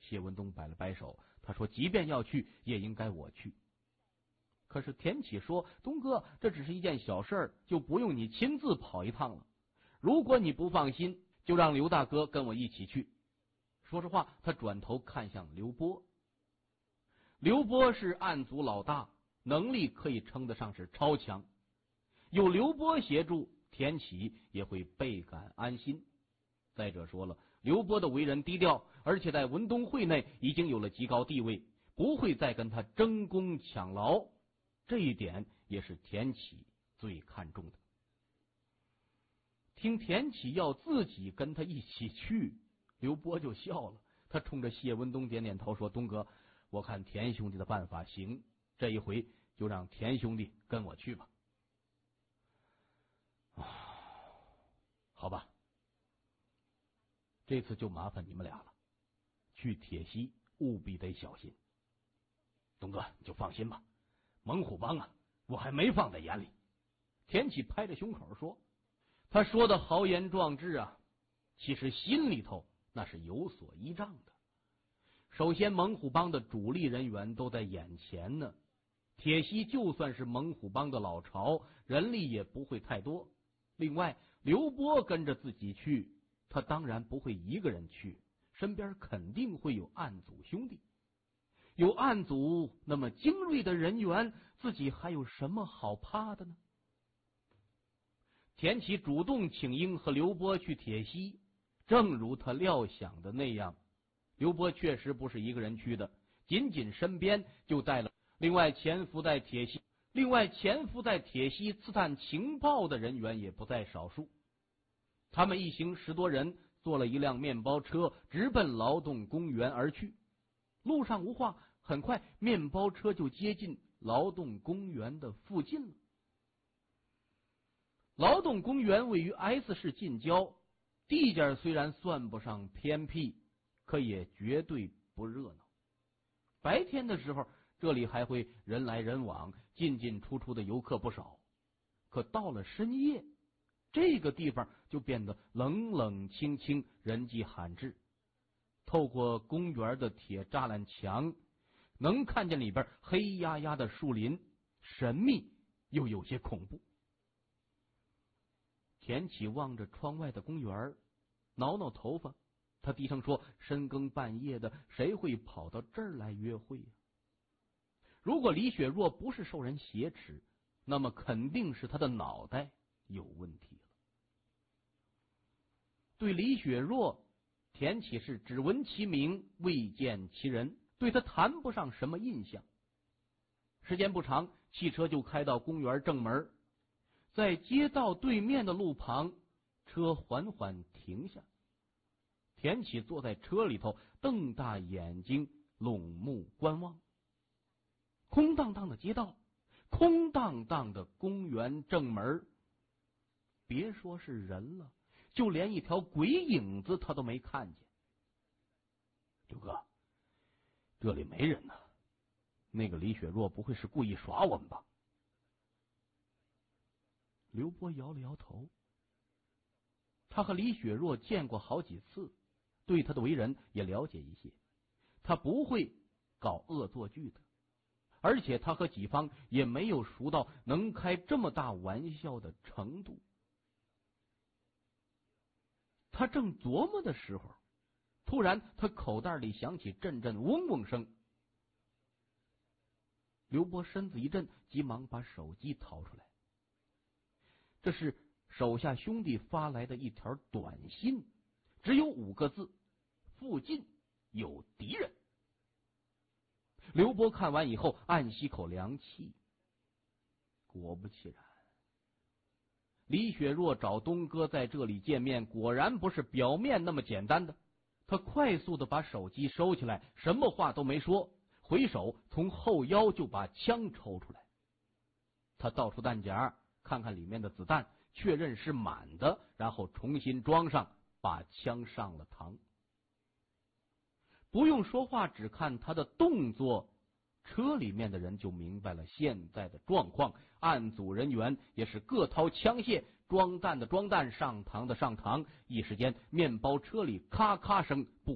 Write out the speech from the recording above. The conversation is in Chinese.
谢文东摆了摆手，他说即便要去也应该我去。可是田启说，东哥，这只是一件小事，就不用你亲自跑一趟了。如果你不放心，就让刘大哥跟我一起去。说实话，他转头看向刘波。刘波是案组老大，能力可以称得上是超强，有刘波协助，田启也会倍感安心。再者说了，刘波的为人低调，而且在文东会内已经有了极高地位，不会再跟他争功抢劳，这一点也是田启最看重的。听田启要自己跟他一起去，刘波就笑了，他冲着谢文东点点头说，东哥，我看田兄弟的办法行，这一回就让田兄弟跟我去吧。好吧，这次就麻烦你们俩了，去铁西务必得小心。东哥你就放心吧，猛虎帮啊，我还没放在眼里。田启拍着胸口说，他说的豪言壮志啊，其实心里头那是有所依仗的。首先，猛虎帮的主力人员都在眼前呢，铁西就算是猛虎帮的老巢，人力也不会太多。另外，刘波跟着自己去，他当然不会一个人去，身边肯定会有案组兄弟。有案组那么精锐的人员，自己还有什么好怕的呢？田启主动请缨和刘波去铁西，正如他料想的那样，刘波确实不是一个人去的，仅仅身边就带了另外潜伏在铁西刺探情报的人员也不在少数。他们一行10多人坐了一辆面包车，直奔劳动公园而去。路上无话，很快面包车就接近劳动公园的附近了。劳动公园位于 S 市近郊，地界虽然算不上偏僻，可也绝对不热闹。白天的时候，这里还会人来人往，进进出出的游客不少。可到了深夜，这个地方就变得冷冷清清，人迹罕至。透过公园的铁栅栏墙，能看见里边黑压压的树林，神秘又有些恐怖。田启望着窗外的公园，挠挠头发，他低声说，深更半夜的，谁会跑到这儿来约会呀？如果李雪若不是受人挟持，那么肯定是他的脑袋有问题了。对李雪若，田启是只闻其名，未见其人，对他谈不上什么印象。时间不长，汽车就开到公园正门，在街道对面的路旁，车缓缓停下。田启坐在车里头，瞪大眼睛，拢目观望。空荡荡的街道，空荡荡的公园正门，别说是人了，就连一条鬼影子他都没看见。刘哥，这里没人呢，那个李雪若不会是故意耍我们吧？刘波摇了摇头，他和李雪若见过好几次，对他的为人也了解一些，他不会搞恶作剧的，而且他和己方也没有熟到能开这么大玩笑的程度。他正琢磨的时候，突然他口袋里响起阵阵嗡嗡声。刘波身子一震，急忙把手机掏出来，这是手下兄弟发来的一条短信，只有5个字，附近有敌人。刘波看完以后暗吸口凉气，果不其然，李雪若找东哥在这里见面，果然不是表面那么简单的。他快速的把手机收起来，什么话都没说，回手从后腰就把枪抽出来。他倒出弹夹，看看里面的子弹，确认是满的，然后重新装上，把枪上了膛。不用说话，只看他的动作，车里面的人就明白了现在的状况。案组人员也是各掏枪械，装弹的装弹，上膛的上膛。一时间，面包车里咔咔声，不